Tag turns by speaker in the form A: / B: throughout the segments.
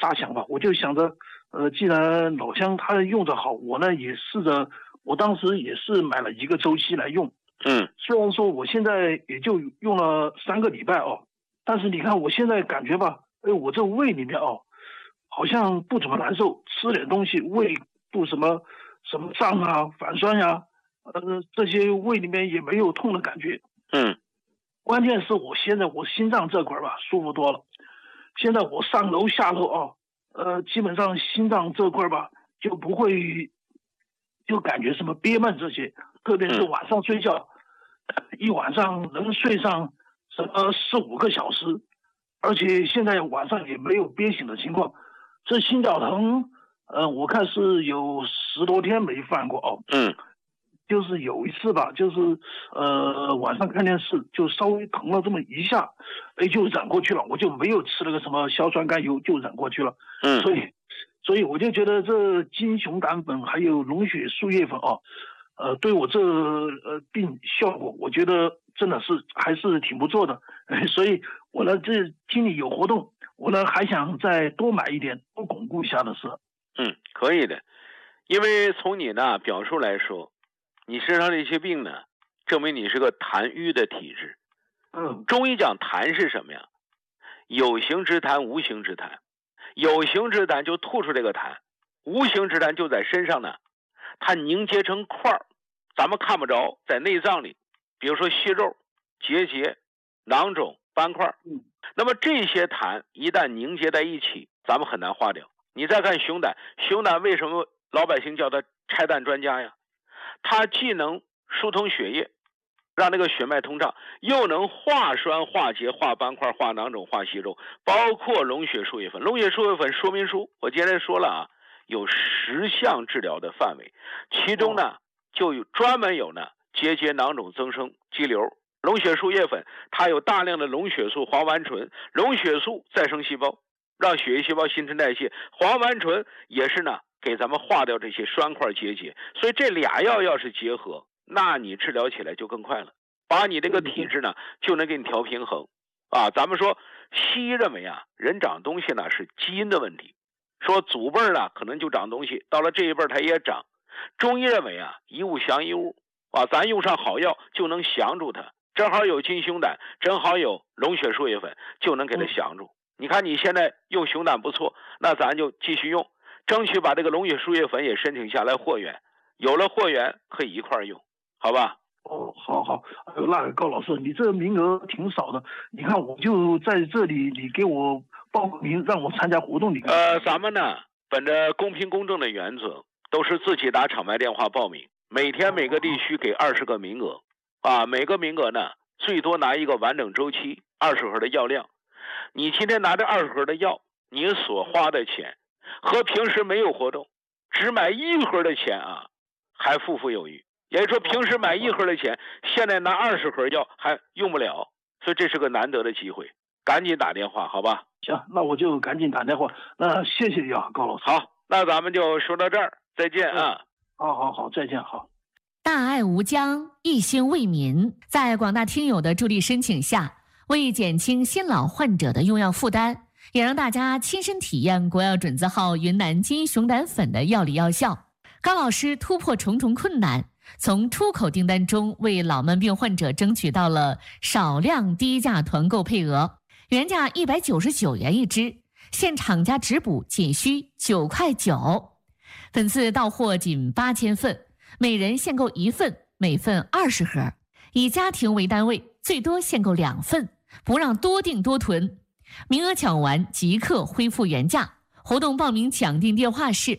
A: 杂想吧，我就想着，既然老乡他用着好，我呢也试着，我当时也是买了1个周期来用。虽然说我现在也就用了3个礼拜哦，但是你看我现在感觉吧，我这胃里面哦，好像不怎么难受，吃点东西胃不什么胀啊、反酸呀，这些胃里面也没有痛的感觉。关键是我现在我心脏这块吧舒服多了，现在我上楼下楼啊，基本上心脏这块吧就不会就感觉什么憋闷这些，特别是晚上睡觉，一晚上能睡上什么4、5个小时，而且现在晚上也没有憋醒的情况。这心绞疼，我看是有10多天没犯过哦。就是有一次吧，就是晚上看电视就稍微疼了这么一下，就忍过去了，我就没有吃那个什么硝酸甘油，就忍过去了。所以我就觉得这金熊胆粉还有龙血树叶粉对我这病效果，我觉得真的是还是挺不错的。所以我呢这今年有活动，我呢还想再多买一点，多巩固一下的是。
B: 可以的，因为从你呢表述来说，你身上这些病呢，证明你是个痰瘀的体质。中医讲痰是什么呀？有形之痰，无形之痰。有形之痰就吐出这个痰，无形之痰就在身上呢，它凝结成块儿，咱们看不着，在内脏里，比如说息肉、结节、囊肿、斑块。那么这些痰一旦凝结在一起，咱们很难化掉。你再看熊胆，熊胆为什么老百姓叫它拆弹专家呀？它既能疏通血液，让那个血脉通畅，又能化栓、化结、化斑块、化囊肿、化息肉，包括龙血树叶粉。龙血树叶粉说明书我今天说了啊，有10项治疗的范围，其中呢就专门有呢结节、囊肿、增生、肌瘤。龙血树叶粉它有大量的龙血素、黄烷醇，龙血素再生细胞，让血液细胞新陈代谢，黄烷醇也是呢给咱们化掉这些栓块结节。所以这俩药要是结合，那你治疗起来就更快了，把你这个体质呢就能给你调平衡啊。咱们说西医认为啊，人长东西呢是基因的问题，说祖辈呢可能就长东西，到了这一辈他也长。中医认为啊，一物降一物啊，咱用上好药就能降住它，正好有金熊胆，正好有龙血树叶粉，就能给它降住。你看你现在用熊胆不错，那咱就继续用，争取把这个龙血树叶粉也申请下来货源，有了货源可以一块用，好吧？
A: 好，那高老师，你这名额挺少的，你看我就在这里，你给我报个名，让我参加活动。
B: 咱们呢，本着公平公正的原则，都是自己打场外电话报名，每天每个地区给20个名额，啊，每个名额呢最多拿一个完整周期20盒的药量。你今天拿这20盒的药，你所花的钱和平时没有活动只买1盒的钱啊，还富富有余。也就是说，平时买1盒的钱，现在拿20盒药还用不了，所以这是个难得的机会，赶紧打电话，好吧？
A: 行，那我就赶紧打电话。那谢谢你啊，高老师。
B: 好，那咱们就说到这儿，再见啊！
A: 好，再见，好。
C: 大爱无疆，一心为民，在广大听友的助力申请下，为减轻新老患者的用药负担，也让大家亲身体验国药准字号云南金熊胆粉的药理药效。高老师突破重重困难，从出口订单中为老慢病患者争取到了少量低价团购配额，原价199元一支，现厂家直补仅需9块9，粉次到货仅8000份，每人限购1份，每份20盒，以家庭为单位，最多限购2份，不让多订多囤，名额抢完即刻恢复原价。活动报名抢订电话是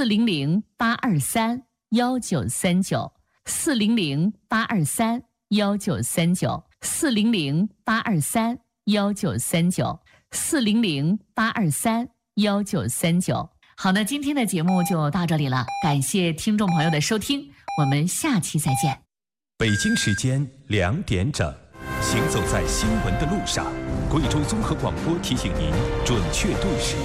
C: 400-823-1939，400-823-1939，400-823-1939。好，那今天的节目就到这里了，感谢听众朋友的收听，我们下期再见。
D: 北京时间2点整，行走在新闻的路上，贵州综合广播提醒您准确对时。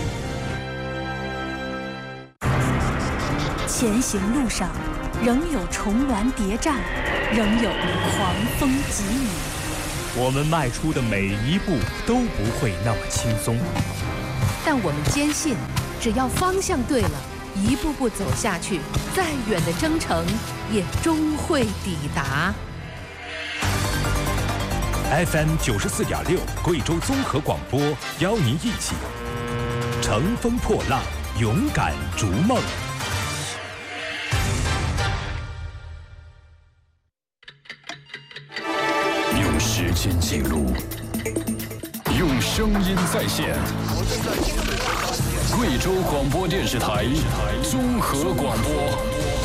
E: 前行路上，仍有重峦叠嶂，仍有狂风疾雨。
F: 我们迈出的每一步都不会那么轻松。 但我们坚信，只要方向对了，一步步走下去，再远的征程也终会抵达。
D: FM 94.6贵州综合广播邀您一起乘风破浪，勇敢逐梦。
G: 用时间记录，用声音再现。贵州广播电视台综合广播。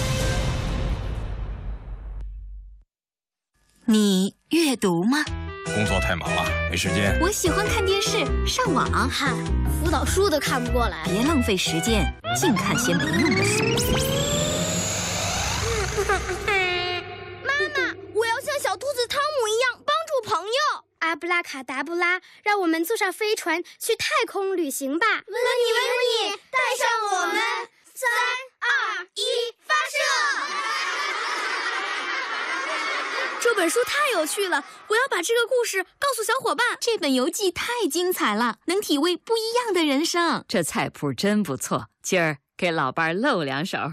E: 你阅读吗？
H: 工作太忙了，没时间。
E: 我喜欢看电视、上网。
I: 嗨，辅导书都看不过来。
E: 别浪费时间，净看些没用的书。
I: 妈妈，我要像小兔子汤姆一样帮助朋友。阿布拉卡达布拉，让我们坐上飞船去太空旅行吧！温妮，带上我们！3、2、1，发射！这本书太有趣了，我要把这个故事告诉小伙伴。
E: 这本游记太精彩了，能体味不一样的人生。
J: 这菜谱真不错，今儿给老伴儿露2手。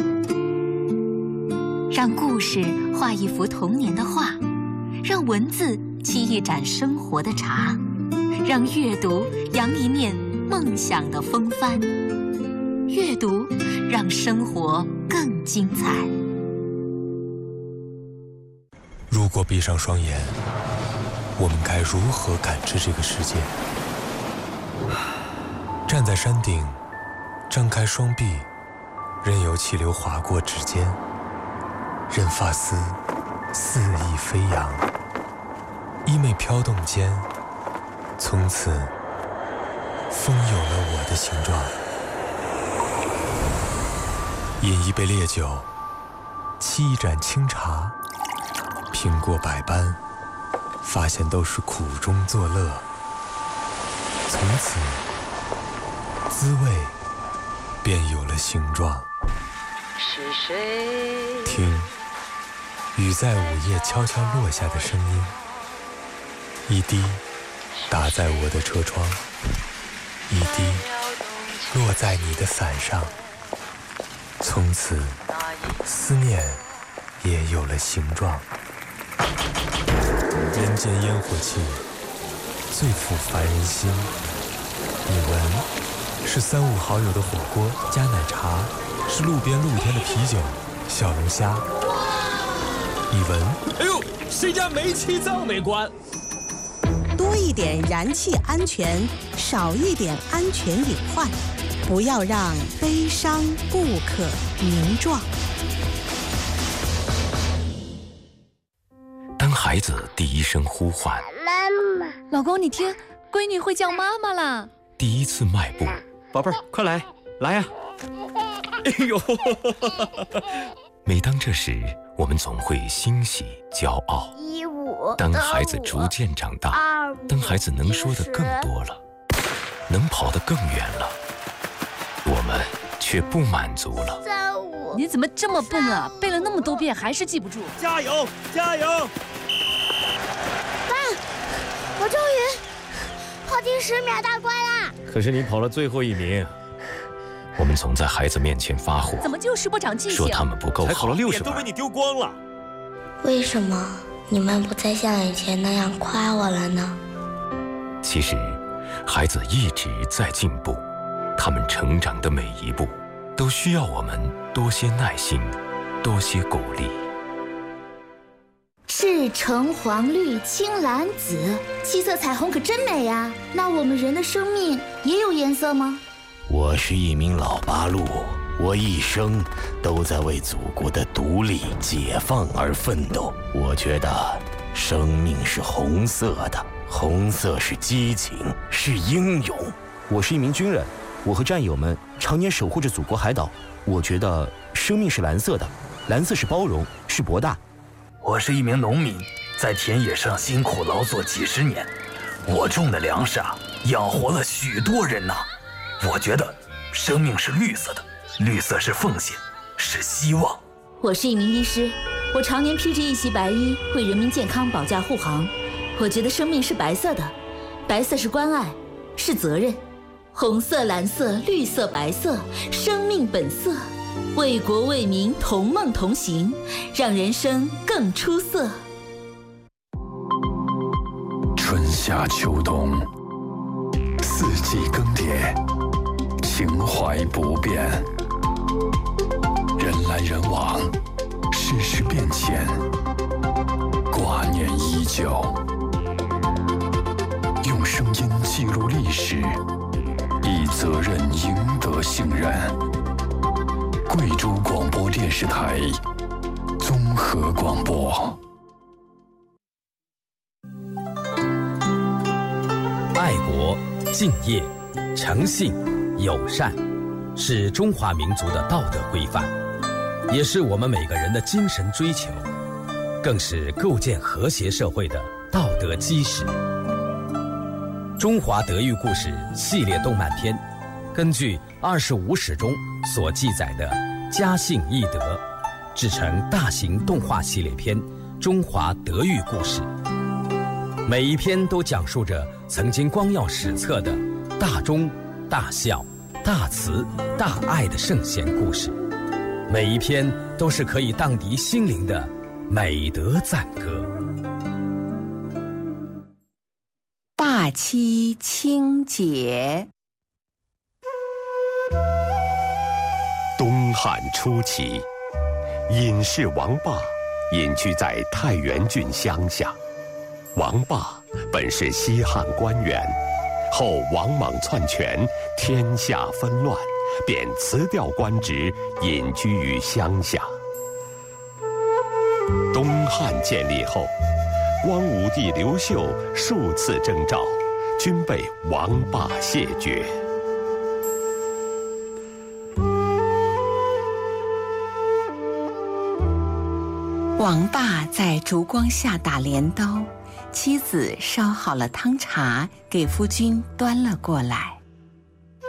E: 让故事画一幅童年的画，让文字沏一盏生活的茶，让阅读扬一面梦想的风帆。阅读让生活更精彩。
K: 如果闭上双眼，我们该如何感知这个世界？站在山顶，张开双臂，任由气流划过指尖，任发丝肆意飞扬，衣袂飘动间，从此风有了我的形状。饮一杯烈酒，沏一盏清茶，品过百般，发现都是苦中作乐。从此，滋味便有了形状。
L: 是谁？
K: 听，雨在午夜悄悄落下的声音，一滴打在我的车窗，一滴落在你的伞上。从此，思念也有了形状。人间烟火气，最抚凡人心。你闻，是3、5好友的火锅加奶茶，是路边露天的啤酒、小龙虾。你闻，
M: 哎呦，谁家煤气灶没关？
N: 多一点燃气安全，少一点安全隐患，不要让悲伤不可名状。
G: 当孩子第一声呼唤，
C: 妈妈，老公你听，闺女会叫妈妈啦。
G: 第一次迈步，
M: 宝贝儿，快来，来呀！哎呦，
G: 每当这时，我们总会欣喜骄傲。当孩子逐渐长大，当孩子能说的更多了，能跑得更远了，我们却不满足了。
C: 你怎么这么笨啊？背了那么多遍还是记不住？
M: 加油，加油！
I: 爸，我终于跑进10秒大关啦！
M: 可是你跑了最后1名。
G: 我们总在孩子面前发火，
C: 怎么就是不长记性？
G: 说他们不够好，
M: 才考了60分，
O: 都被你丢光了。
I: 为什么你们不再像以前那样夸我了呢？
G: 其实，孩子一直在进步，他们成长的每一步，都需要我们多些耐心，多些鼓励。
P: 是橙黄绿青蓝紫，7色彩虹可真美呀！那我们人的生命也有颜色吗？
Q: 我是一名老八路，我一生都在为祖国的独立解放而奋斗。我觉得生命是红色的，红色是激情，是英勇。
R: 我是一名军人，我和战友们常年守护着祖国海岛。我觉得生命是蓝色的，蓝色是包容，是博大。
S: 我是一名农民，在田野上辛苦劳作几10年，我种的粮食养活了许多人呐。我觉得生命是绿色的，绿色是奉献，是希望。
P: 我是一名医师，我常年披着一袭白衣，为人民健康保驾护航。我觉得生命是白色的，白色是关爱，是责任。 红色、蓝色、绿色、白色，生命本色，为国为民同梦同行，让人生更出色。
O: 春夏秋冬，四季更迭，情怀不变。人来人往，世事变迁，挂念依旧。用声音记录历史，以责任赢得信任。贵州广播电视台综合广播。
T: 爱国、敬业、诚信、友善，是中华民族的道德规范，也是我们每个人的精神追求，更是构建和谐社会的道德基石。中华德育故事系列动漫片，根据25史中所记载的家信义德，制成大型动画系列片《中华德育故事》。每一篇都讲述着曾经光耀史册的大忠、大孝、大慈、大爱的圣贤故事，每一篇都是可以荡涤心灵的美德赞歌。
U: 霸妻清节。
V: 东汉初期，尹氏王霸隐居在太原郡乡下。王霸本是西汉官员，后王莽篡权，天下纷乱，便辞掉官职，隐居于乡下。东汉建立后，光武帝刘秀数次征召，均被王霸谢绝。
U: 王霸在烛光下打镰刀，妻子烧好了汤茶，给夫君端了过来。